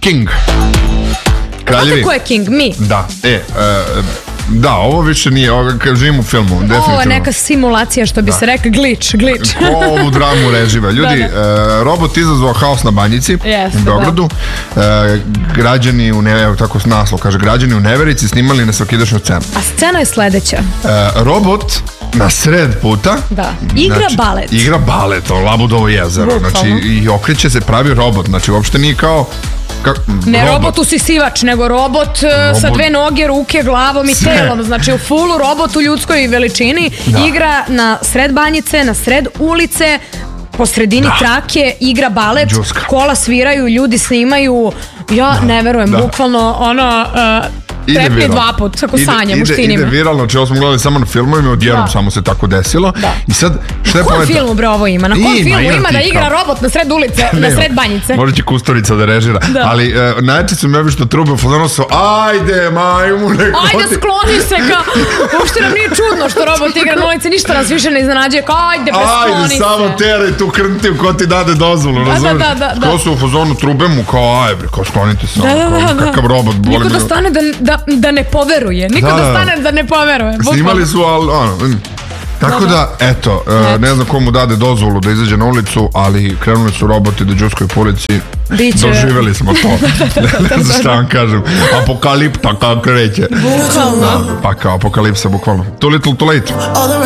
King. Znate ko je King? Mi. Da, da, ovo više nije, ovo živim u filmu, definitivno. Ovo je neka simulacija, što bi se rekao, glitch. Ko ovu dramu reživa? Ljudi, robot izazvao haos na Banjici u Beogradu. Građani tako naslov kaže, građani u neverici snimali nesvakidašnju scenu. A scena je sledeća. Robot na sred puta igra balet. Igra balet, Labudovo jezero. Znači, i okreće se, pravi robot. Znači, uopšte nije kao ne robot usisivač, nego robot sa 2 noge, ruke, glavom i telom. Znači u fullu robot u ljudskoj veličini igra na sred Banjice, na sred ulice, po sredini trake, igra balet, kola sviraju, ljudi snimaju. Ja ne verujem, bukvalno ono... Trepni 2 put, ako sanjam u štinima. Ide viralno, znači ovo smo gledali samo na filmovima, odjednom samo se tako desilo. I sad, šta je na kom filmu bre ovo ima? Na kom filmu ima da igra robot na sred ulice, na sred Banjice? Možda će Kusturica da režira. Ali najče su mi obično trube u fazonu su, ajde majmune. Ajde skloni se, uopšte nam nije čudno što robot igra na ulici, ništa nas više ne iznenađuje, kao ajde skloni se. Ajde, samo teraj tu krntiju ko ti dade dozvolu, razumiješ? Ko su u fazonu trube mu, kao ajde, kao sklonite se, kakav robot. Niko da stane da ne poveruje. Niko da stane da ne poveruje. Snimali su, ali tako da, eto, ne znam komu dade dozvolu da izađe na ulicu, ali krenuli su roboti da džuskaju po ulici. Doživjeli smo to. Ne znam šta vam kažem. Apokalipta kako kreće. Bukvalno. Pa kao apokalipsa, bukvalno. Too little too late.